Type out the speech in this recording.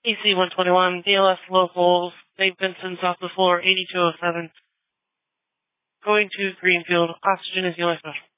AC-121, DLS locals, St. Vincent's off the floor, 8207. Going to Greenfield, oxygen is the only special.